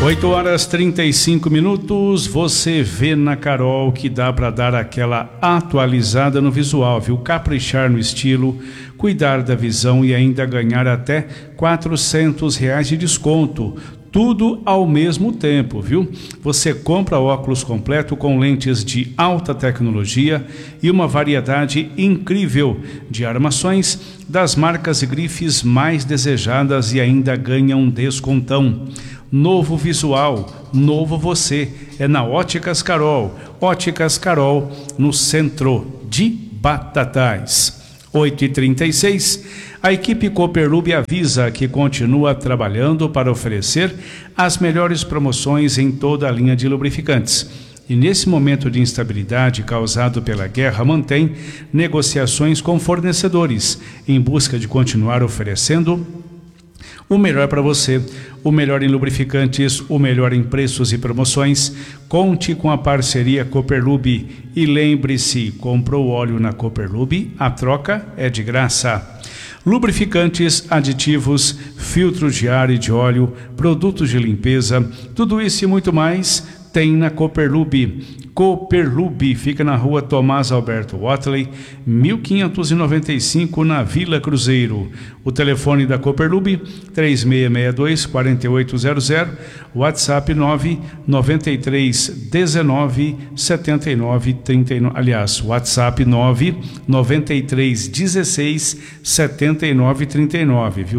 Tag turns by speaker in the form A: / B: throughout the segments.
A: 8h35. Você vê na Carol que dá para dar aquela atualizada no visual, viu? Caprichar no estilo, cuidar da visão e ainda ganhar até R$ 400 de desconto. Tudo ao mesmo tempo, viu? Você compra óculos completo com lentes de alta tecnologia e uma variedade incrível de armações das marcas e grifes mais desejadas e ainda ganha um descontão. Novo visual, novo você, é na Óticas Carol. Óticas Carol, no centro de Batatais. 8h36, a equipe Cooperlube avisa que continua trabalhando para oferecer as melhores promoções em toda a linha de lubrificantes. E nesse momento de instabilidade causado pela guerra, mantém negociações com fornecedores em busca de continuar oferecendo o melhor para você, o melhor em lubrificantes, o melhor em preços e promoções. Conte com a parceria Cooperlube e lembre-se, comprou óleo na Cooperlube, a troca é de graça. Lubrificantes, aditivos, filtros de ar e de óleo, produtos de limpeza, tudo isso e muito mais tem na Cooperlube. Cooperlube fica na rua Tomás Alberto Watley, 1595, na Vila Cruzeiro. O telefone da Cooperlube, 3662-4800, WhatsApp 993197939, aliás, WhatsApp 993167939, viu?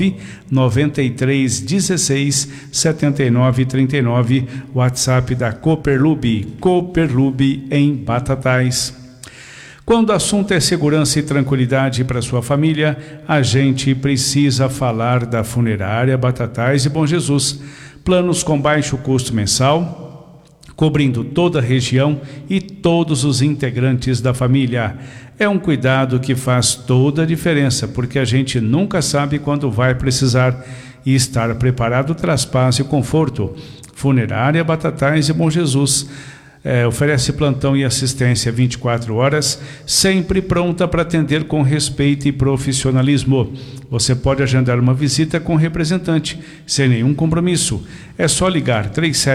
A: 993167939, WhatsApp da Cooperlube. Cooperlube em Batatais. Quando o assunto é segurança e tranquilidade para sua família, a gente precisa falar da Funerária Batatais e Bom Jesus. Planos com baixo custo mensal, cobrindo toda a região e todos os integrantes da família. É um cuidado que faz toda a diferença, porque a gente nunca sabe quando vai precisar, e estar preparado traz paz e conforto. Funerária Batatais e Bom Jesus. Oferece plantão e assistência 24 horas, sempre pronta para atender com respeito e profissionalismo. Você pode agendar uma visita com representante, sem nenhum compromisso. É só ligar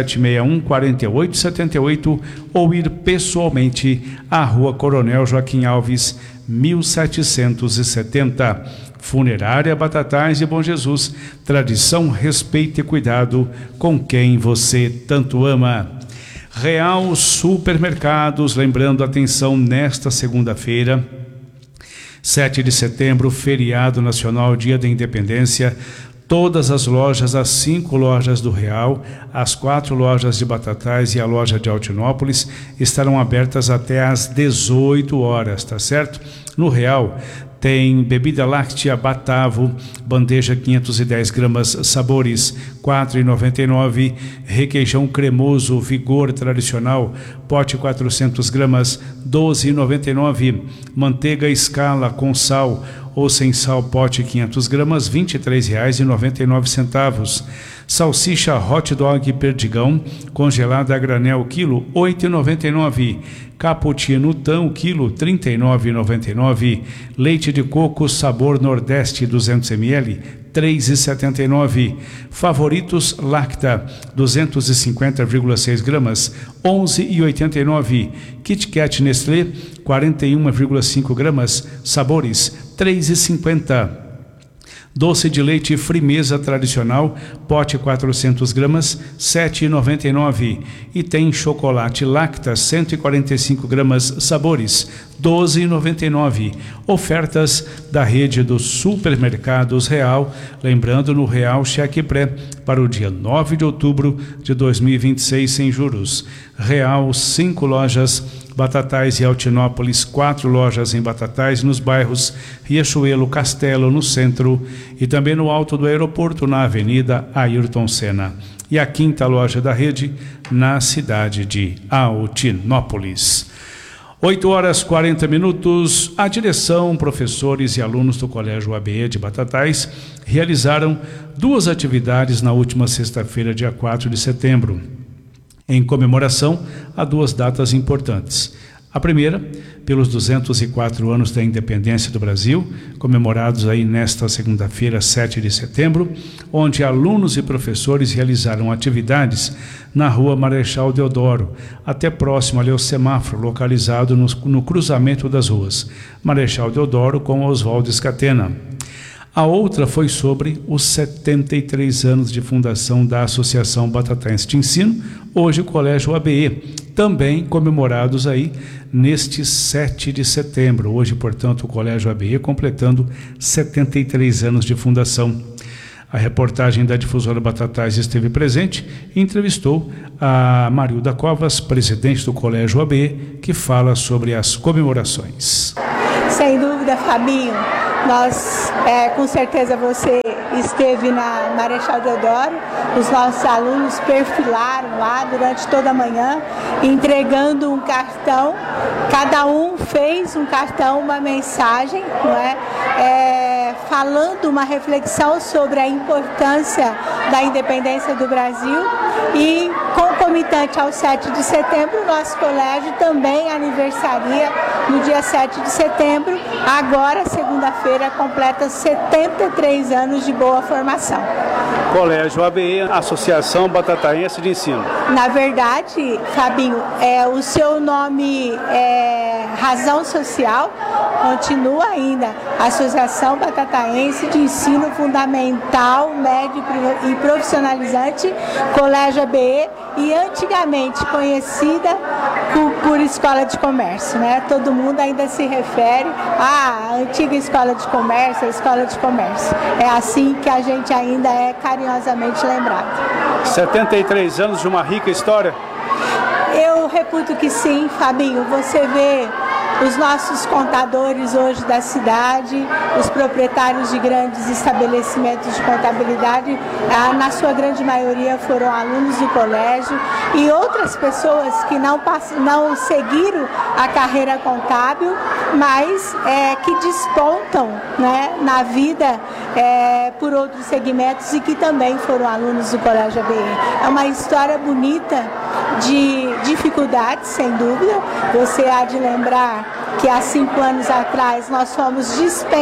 A: 3761-4878 ou ir pessoalmente à Rua Coronel Joaquim Alves, 1770. Funerária Batatais e Bom Jesus. Tradição, respeito e cuidado com quem você tanto ama. Real Supermercados, lembrando, atenção, nesta segunda-feira, 7 de setembro, feriado nacional, dia da independência, todas as lojas, as 5 lojas do Real, as 4 lojas de Batatais e a loja de Altinópolis estarão abertas até às 18 horas, tá certo? No Real tem bebida láctea Batavo, bandeja 510 gramas, sabores R$ 4,99. Requeijão cremoso Vigor tradicional, pote 400 gramas, R$ 12,99. Manteiga Escala com sal ou sem sal, pote 500 gramas, R$ 23,99. Salsicha Hot Dog Perdigão, congelada a granel, quilo, R$ 8,99. Cappuccino Tão, quilo, R$ 39,99. Leite de coco sabor Nordeste 200 ml, R$ 3,79. Favoritos Lacta 250,6 gramas, R$ 11,89. Kit Kat Nestlé 41,5 gramas, sabores R$ 3,50. Doce de leite Frimeza tradicional, pote 400 gramas, R$ 7,99. E tem chocolate Lacta 145 gramas, sabores R$ 12,99. Ofertas da rede dos supermercados Real, lembrando, no Real cheque pré para o dia 9 de outubro de 2026 sem juros. Real, 5 lojas, Batatais e Altinópolis, 4 lojas em Batatais, nos bairros Riachuelo, Castelo, no centro, e também no alto do aeroporto, na Avenida Ayrton Senna. E a 5ª loja da rede, na cidade de Altinópolis. 8h40. A direção, professores e alunos do Colégio ABE de Batatais realizaram 2 atividades na última sexta-feira, dia 4 de setembro. Em comemoração a 2 datas importantes. A primeira, pelos 204 anos da independência do Brasil, comemorados aí nesta segunda-feira, 7 de setembro, onde alunos e professores realizaram atividades na rua Marechal Deodoro, até próximo ali ao semáforo, localizado no cruzamento das ruas Marechal Deodoro com Oswaldo Scatena. A outra foi sobre os 73 anos de fundação da Associação Batatense de Ensino, hoje o Colégio ABE, também comemorados aí neste 7 de setembro. Hoje, portanto, o Colégio ABE completando 73 anos de fundação. A reportagem da Difusora Batatais esteve presente e entrevistou a Marilda Covas, presidente do Colégio ABE, que fala sobre as comemorações.
B: Sem dúvida, Fabinho, com certeza você esteve na Marechal Deodoro, os nossos alunos perfilaram lá durante toda a manhã, entregando um cartão, cada um fez um cartão, uma mensagem, não é? Falando uma reflexão sobre a importância da independência do Brasil e concomitante ao 7 de setembro, o nosso colégio também aniversaria no dia 7 de setembro, agora segunda-feira completa 73 anos de boa formação.
A: Colégio ABE, Associação Batataense de Ensino.
B: Na verdade, Fabinho, o seu nome é Razão Social, continua ainda Associação Batataense de Ensino Fundamental, Médio e Profissionalizante, Colégio ABE, e antigamente conhecida por Escola de Comércio, né? Todo mundo ainda se refere à antiga Escola de Comércio, a Escola de Comércio. É assim que a gente ainda é carinhosamente lembrado.
A: 73 anos de uma rica história?
B: Eu reputo que sim, Fabinho. Você vê os nossos contadores hoje da cidade, os proprietários de grandes estabelecimentos de contabilidade, na sua grande maioria foram alunos do colégio, e outras pessoas que não seguiram a carreira contábil, mas que despontam, né, na vida por outros segmentos e que também foram alunos do Colégio ABE. É uma história bonita de dificuldades, sem dúvida. Você há de lembrar que há 5 anos atrás nós fomos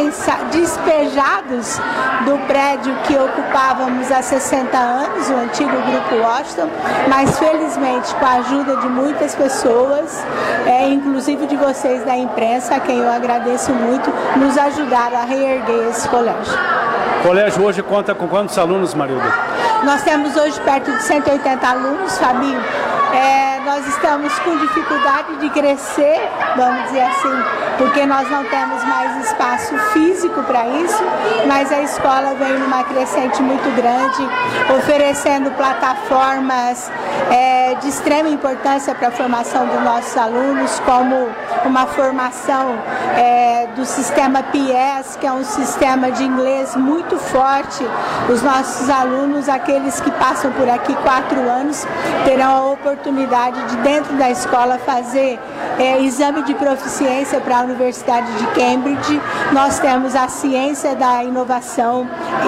B: despejados do prédio que ocupávamos há 60 anos, o antigo Grupo Washington, mas felizmente com a ajuda de muitas pessoas, inclusive de vocês da imprensa, a quem eu agradeço muito, nos ajudaram a reerguer esse colégio.
A: O colégio hoje conta com quantos alunos, Marilda?
B: Nós temos hoje perto de 180 alunos, Fabinho. Nós estamos com dificuldade de crescer, vamos dizer assim, porque nós não temos mais espaço físico para isso, mas a escola vem numa crescente muito grande, oferecendo plataformas de extrema importância para a formação dos nossos alunos, como uma formação do sistema PIES, que é um sistema de inglês muito forte. Os nossos alunos, aqueles que passam por aqui 4 anos, terão a oportunidade de, dentro da escola, fazer exame de proficiência para a Universidade de Cambridge. Nós temos a ciência da inovação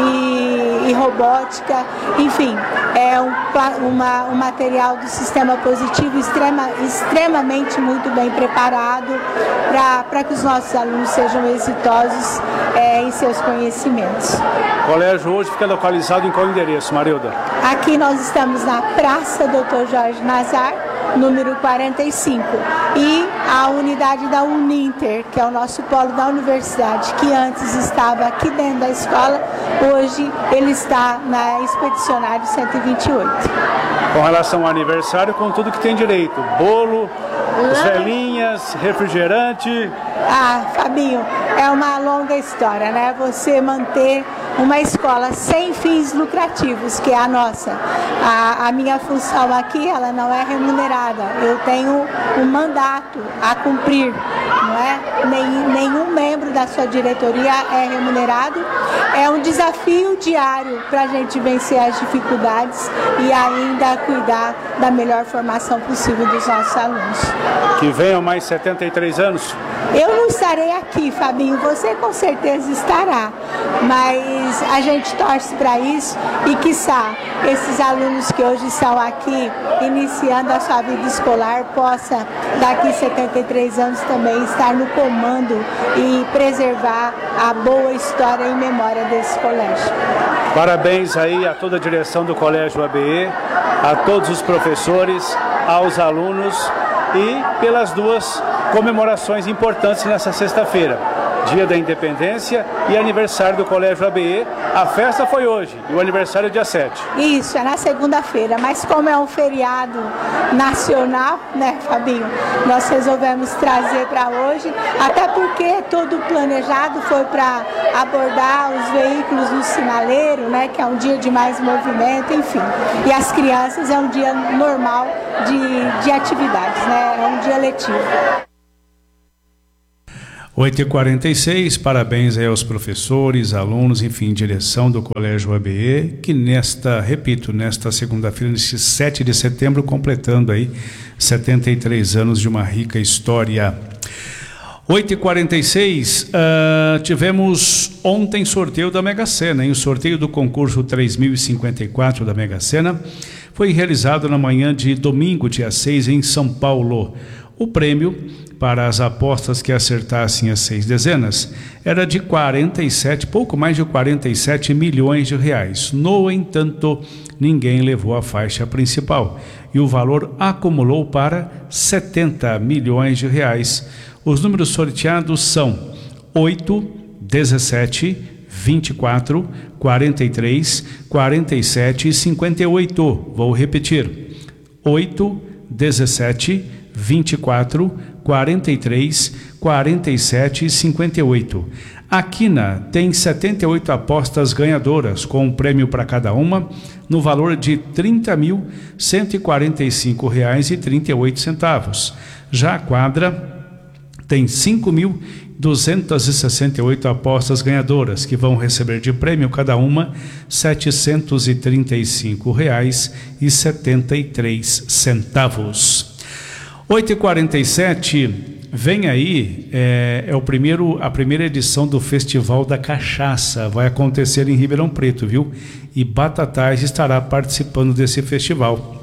B: e robótica, enfim, um material do sistema positivo extremamente muito bem preparado para que os nossos alunos sejam exitosos em seus conhecimentos.
A: O colégio hoje fica localizado em qual endereço, Marilda?
B: Aqui nós estamos na Praça Dr. Jorge Nazar, número 45, e a unidade da Uninter, que é o nosso polo da universidade, que antes estava aqui dentro da escola, hoje ele está na Expedicionário 128.
A: Com relação ao aniversário, com tudo que tem direito, bolo, as velhinhas, refrigerante...
B: Fabinho, é uma longa história, né? Você manter uma escola sem fins lucrativos, que é a nossa. A minha função aqui, ela não é remunerada. Eu tenho um mandato a cumprir, não é? Nenhum membro da sua diretoria é remunerado. É um desafio diário para a gente vencer as dificuldades e ainda cuidar da melhor formação possível dos nossos alunos.
A: Que venham mais 73 anos.
B: Eu não estarei aqui, Fabinho, você com certeza estará, mas a gente torce para isso e, quiçá, esses alunos que hoje estão aqui iniciando a sua vida escolar possa, daqui 73 anos também, estar no comando e preservar a boa história e memória desse colégio.
A: Parabéns aí a toda a direção do Colégio ABE, a todos os professores, aos alunos e pelas duas comemorações importantes nessa sexta-feira, Dia da Independência e aniversário do Colégio ABE. A festa foi hoje e o aniversário é dia 7.
B: Isso, é na segunda-feira, mas como é um feriado nacional, né, Fabinho, nós resolvemos trazer para hoje, até porque todo planejado foi para abordar os veículos no sinaleiro, né, que é um dia de mais movimento, enfim. E as crianças é um dia normal de atividades, né, é um dia letivo.
A: 8h46, parabéns aí aos professores, alunos, enfim, direção do Colégio ABE, que nesta segunda-feira, neste 7 de setembro, completando aí 73 anos de uma rica história. 8h46, tivemos ontem sorteio da Mega Sena, hein? O sorteio do concurso 3054 da Mega Sena foi realizado na manhã de domingo, dia 6, em São Paulo. O prêmio para as apostas que acertassem as 6 dezenas era de pouco mais de 47 milhões de reais. No entanto, ninguém levou a faixa principal e o valor acumulou para 70 milhões de reais. Os números sorteados são 8, 17, 24, 43, 47 e 58. Vou repetir: 8, 17, 24, 43, 47 e 58. A Quina tem 78 apostas ganhadoras, com um prêmio para cada uma, no valor de R$ 30.145,38. Já a Quadra tem 5.268 apostas ganhadoras, que vão receber de prêmio cada uma R$ 735,73. 8h47, vem aí, a primeira edição do Festival da Cachaça, vai acontecer em Ribeirão Preto, viu? E Batatais estará participando desse festival.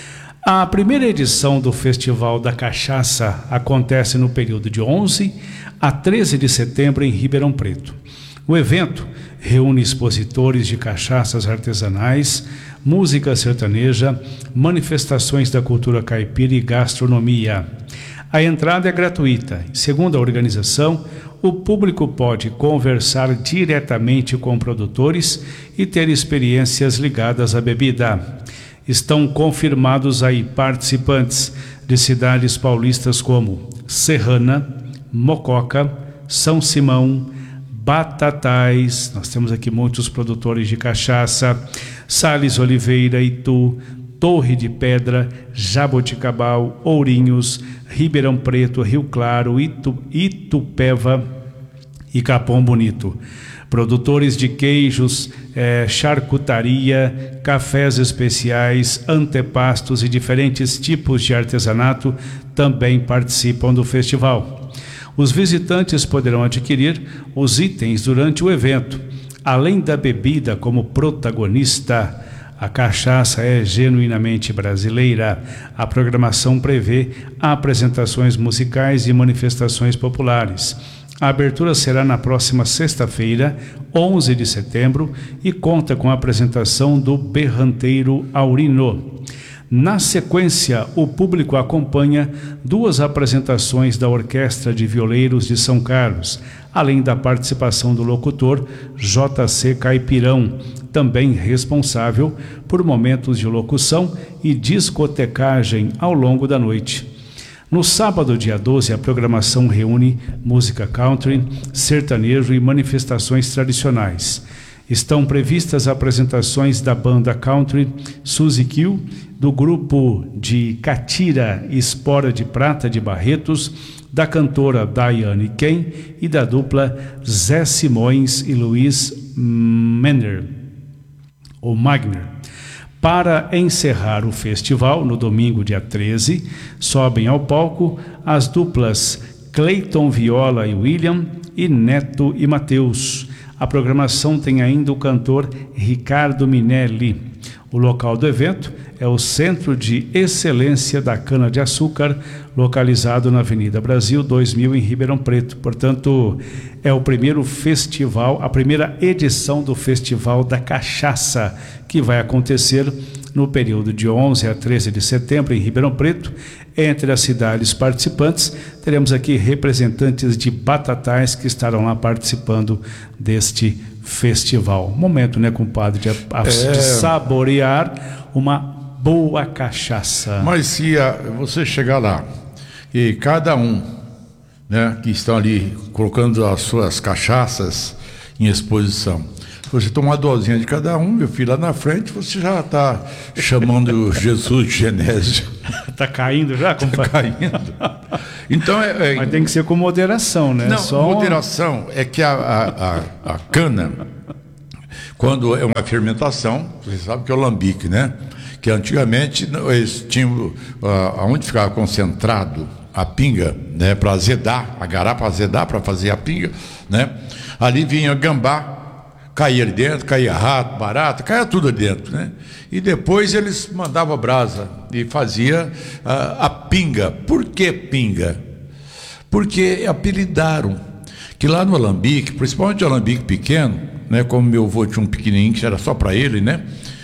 A: A primeira edição do Festival da Cachaça acontece no período de 11 a 13 de setembro em Ribeirão Preto. O evento reúne expositores de cachaças artesanais, música sertaneja, manifestações da cultura caipira e gastronomia. A entrada é gratuita. Segundo a organização, o público pode conversar diretamente com produtores e ter experiências ligadas à bebida. Estão confirmados aí participantes de cidades paulistas como Serrana, Mococa, São Simão, Batatais, nós temos aqui muitos produtores de cachaça, Sales Oliveira, Itu, Torre de Pedra, Jaboticabal, Ourinhos, Ribeirão Preto, Rio Claro, Itupeva e Capão Bonito. Produtores de queijos, charcutaria, cafés especiais, antepastos e diferentes tipos de artesanato também participam do festival. Os visitantes poderão adquirir os itens durante o evento. Além da bebida como protagonista, a cachaça é genuinamente brasileira. A programação prevê apresentações musicais e manifestações populares. A abertura será na próxima sexta-feira, 11 de setembro, e conta com a apresentação do Berranteiro Aurino. Na sequência, o público acompanha 2 apresentações da Orquestra de Violeiros de São Carlos, além da participação do locutor J.C. Caipirão, também responsável por momentos de locução e discotecagem ao longo da noite. No sábado, dia 12, a programação reúne música country, sertanejo e manifestações tradicionais. Estão previstas apresentações da banda country Suzy Kill, do grupo de Catira Espora de Prata de Barretos, da cantora Diane Ken e da dupla Zé Simões e Luiz Magner. Para encerrar o festival, no domingo, dia 13, sobem ao palco as duplas Cleiton, Viola e William, e Neto e Mateus. A programação tem ainda o cantor Ricardo Minelli. O local do evento é o Centro de Excelência da Cana-de-Açúcar, localizado na Avenida Brasil 2000, em Ribeirão Preto. Portanto, é o primeiro festival, a primeira edição do Festival da Cachaça, que vai acontecer no período de 11 a 13 de setembro, em Ribeirão Preto. Entre as cidades participantes, teremos aqui representantes de Batatais que estarão lá participando deste festival. Momento, né, compadre, de saborear uma boa cachaça.
C: Mas se você chegar lá e cada um, né, que estão ali colocando as suas cachaças em exposição, você toma uma dosinha de cada um, meu filho, lá na frente você já está chamando Jesus de Genésio.
A: Está caindo já, compadre?
C: Está caindo. Então,
A: mas tem que ser com moderação, né?
C: Não, moderação é que a cana, quando é uma fermentação, você sabe que é o alambique, né? Que antigamente eles tinham, onde ficava concentrado a pinga, né? Para azedar, agarrar para azedar, para fazer a pinga, né? Ali vinha gambá, caía ali dentro, caía rato, barata, caía tudo ali dentro, né? E depois eles mandavam a brasa e fazia a pinga. Por que pinga? Porque apelidaram que lá no alambique, principalmente o alambique pequeno, né? Como meu avô tinha um pequenininho que era só para ele, né?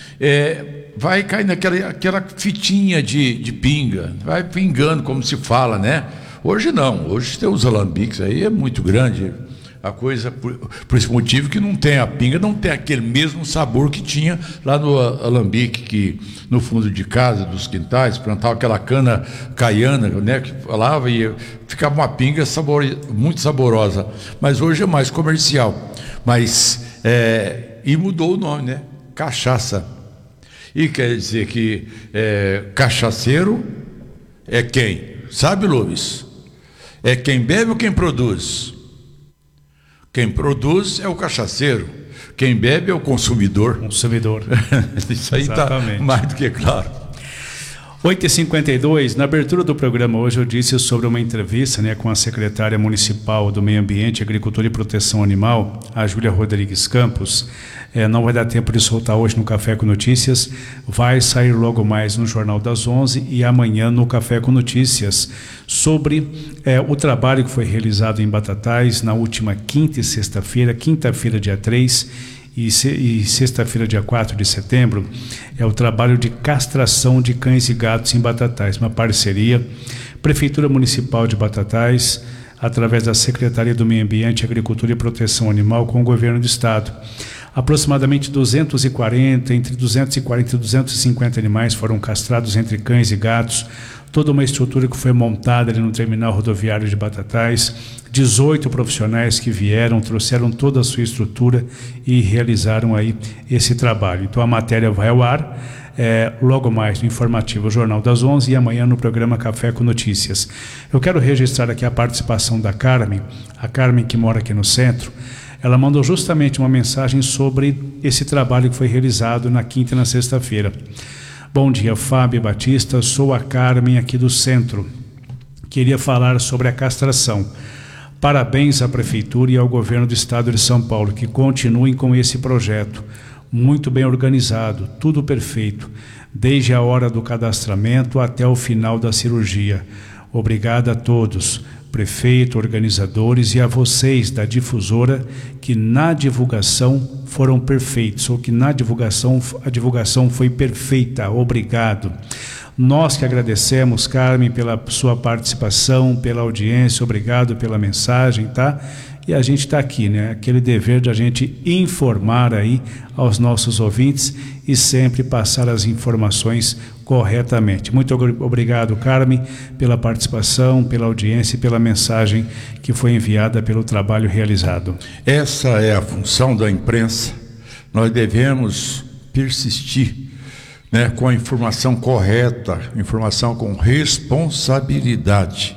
C: Vai cair naquela fitinha de pinga, vai pingando, como se fala, né? Hoje não, hoje tem os alambiques aí, é muito grande a coisa, por esse motivo que não tem a pinga, não tem aquele mesmo sabor que tinha lá no alambique, que no fundo de casa, dos quintais, plantava aquela cana caiana, né, que falava e ficava uma pinga muito saborosa, mas hoje é mais comercial, e mudou o nome, né, cachaça, e quer dizer que cachaceiro é quem? Sabe, Luiz? É quem bebe ou quem produz? Quem produz é o cachaceiro, quem bebe é o consumidor.
A: Consumidor.
C: Isso aí está mais do que claro.
A: 8h52, na abertura do programa hoje eu disse sobre uma entrevista, né, com a secretária municipal do Meio Ambiente, Agricultura e Proteção Animal, a Júlia Rodrigues Campos. Não vai dar tempo de soltar hoje no Café com Notícias, vai sair logo mais no Jornal das 11 e amanhã no Café com Notícias, sobre o trabalho que foi realizado em Batatais na última quinta e sexta-feira, quinta-feira dia 3 e sexta-feira dia 4 de setembro, é o trabalho de castração de cães e gatos em Batatais, uma parceria Prefeitura Municipal de Batatais, através da Secretaria do Meio Ambiente, Agricultura e Proteção Animal com o Governo do Estado. Aproximadamente entre 240 e 250 animais foram castrados entre cães e gatos, toda uma estrutura que foi montada ali no terminal rodoviário de Batatais, 18 profissionais que vieram, trouxeram toda a sua estrutura e realizaram aí esse trabalho. Então a matéria vai ao ar logo mais no informativo Jornal das 11 e amanhã no programa Café com Notícias. Eu quero registrar aqui a participação da Carmen, a Carmen que mora aqui no centro. Ela mandou justamente uma mensagem sobre esse trabalho que foi realizado na quinta e na sexta-feira. Bom dia, Fábio Batista, sou a Carmen aqui do centro. Queria falar sobre a castração. Parabéns à Prefeitura e ao Governo do Estado de São Paulo, que continuem com esse projeto. Muito bem organizado, tudo perfeito, desde a hora do cadastramento até o final da cirurgia. Obrigado a todos, prefeito, organizadores e a vocês da difusora que na divulgação foram perfeitos, ou que na divulgação, a divulgação foi perfeita. Obrigado. Nós que agradecemos, Carmen, pela sua participação, pela audiência, obrigado pela mensagem, tá? E a gente está aqui, né? Aquele dever de a gente informar aí aos nossos ouvintes e sempre passar as informações corretamente. Muito obrigado, Carmen, pela participação, pela audiência e pela mensagem que foi enviada pelo trabalho realizado.
C: Essa é a função da imprensa. Nós devemos persistir, né, com a informação correta, informação com responsabilidade,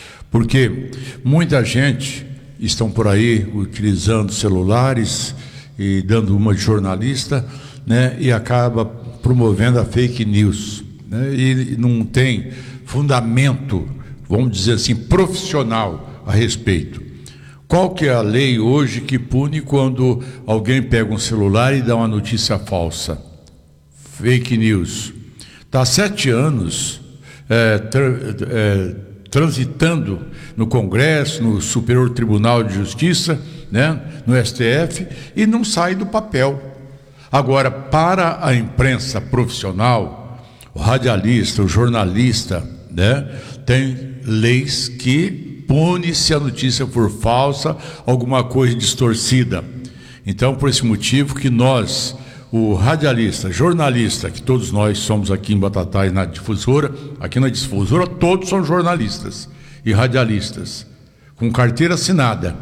C: porque muita gente estão por aí utilizando celulares e dando uma de jornalista, né, e acaba promovendo a fake news, né, e não tem fundamento, vamos dizer assim, profissional a respeito. Qual que é a lei hoje que pune quando alguém pega um celular e dá uma notícia falsa? Fake news. Está há 7 anos transitando no Congresso, no Superior Tribunal de Justiça, né, no STF, e não sai do papel. Agora, para a imprensa profissional, o radialista, o jornalista, né, tem leis que pune se a notícia for falsa, alguma coisa distorcida. Então, por esse motivo que nós, o radialista, jornalista, que todos nós somos aqui em Batatais, na Difusora, aqui na Difusora todos são jornalistas e radialistas, com carteira assinada,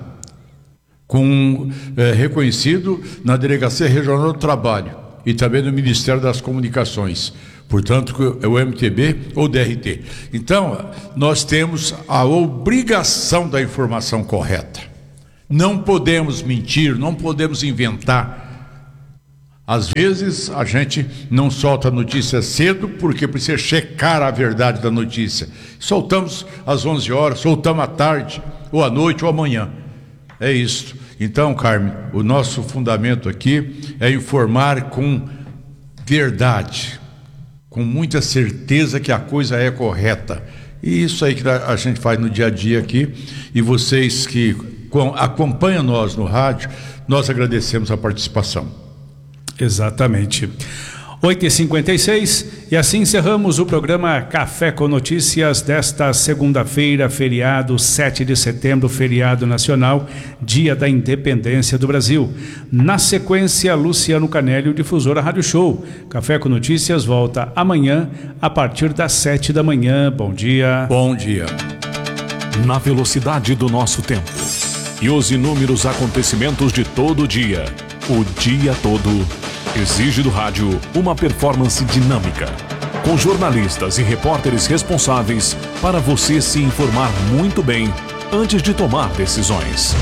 C: reconhecido na Delegacia Regional do Trabalho e também no Ministério das Comunicações, portanto é o MTB ou DRT. Então, nós temos a obrigação da informação correta. Não podemos mentir, não podemos inventar. Às vezes a gente não solta a notícia cedo porque precisa checar a verdade da notícia. Soltamos às 11 horas, soltamos à tarde, ou à noite, ou amanhã. É isso. Então, Carmen, o nosso fundamento aqui é informar com verdade, com muita certeza que a coisa é correta. E isso aí que a gente faz no dia a dia aqui. E vocês que acompanham nós no rádio, nós agradecemos a participação.
A: Exatamente. 8h56, e assim encerramos o programa Café com Notícias desta segunda-feira, feriado 7 de setembro, feriado nacional, Dia da Independência do Brasil. Na sequência, Luciano Canelli, Difusora Rádio Show. Café com Notícias volta amanhã a partir das 7 da manhã. Bom dia.
C: Bom dia.
D: Na velocidade do nosso tempo e os inúmeros acontecimentos de todo dia, o dia todo, exige do rádio uma performance dinâmica, com jornalistas e repórteres responsáveis para você se informar muito bem antes de tomar decisões.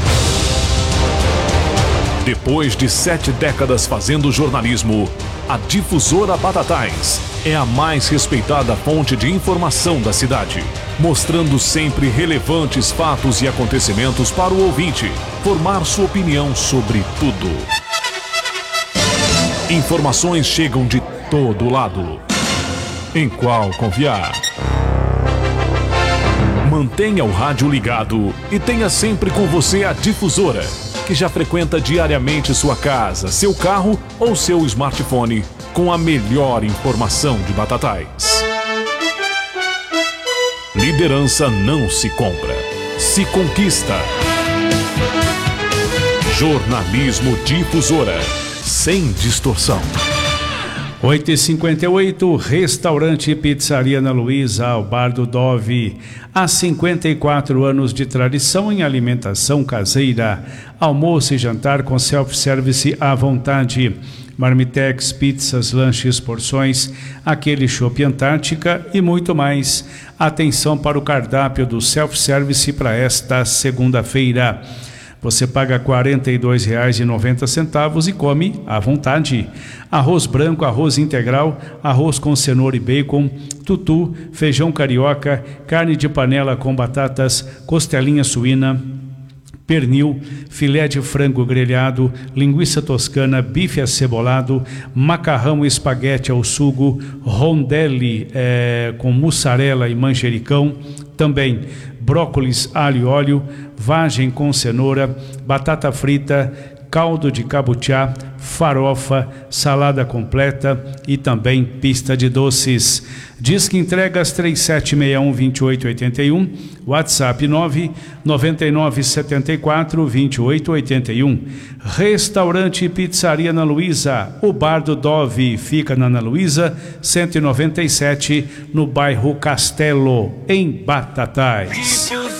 D: Depois de 7 décadas fazendo jornalismo, a Difusora Batatais é a mais respeitada fonte de informação da cidade, mostrando sempre relevantes fatos e acontecimentos para o ouvinte formar sua opinião sobre tudo. Informações chegam de todo lado. Em qual confiar? Mantenha o rádio ligado e tenha sempre com você a Difusora, que já frequenta diariamente sua casa, seu carro ou seu smartphone com a melhor informação de Batatais. Liderança não se compra, se conquista. Jornalismo Difusora. Sem distorção.
A: 8h58, Restaurante e Pizzaria Ana Luísa, ao Bar do Dove. Há 54 anos de tradição em alimentação caseira. Almoço e jantar com self-service à vontade. Marmitex, pizzas, lanches, porções, aquele chopp Antártica e muito mais. Atenção para o cardápio do self-service para esta segunda-feira. Você paga R$ 42,90 e come à vontade. Arroz branco, arroz integral, arroz com cenoura e bacon, tutu, feijão carioca, carne de panela com batatas, costelinha suína, pernil, filé de frango grelhado, linguiça toscana, bife acebolado, macarrão e espaguete ao sugo, rondelli com mussarela e manjericão, também brócolis, alho e óleo, vagem com cenoura, batata frita, caldo de cabuchá, farofa, salada completa e também pista de doces. Disque entregas 3761-2881, WhatsApp 99974-2881. Restaurante e Pizzaria Ana Luísa, o Bar do Dove fica na Ana Luísa 197, no bairro Castelo, em Batatais.